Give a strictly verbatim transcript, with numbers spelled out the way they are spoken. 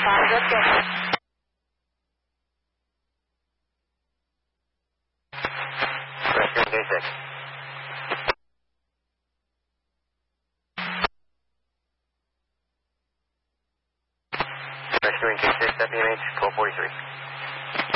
Sounds good, good. Rescuing K six. Rescuing K six, at P M H, twelve forty-three.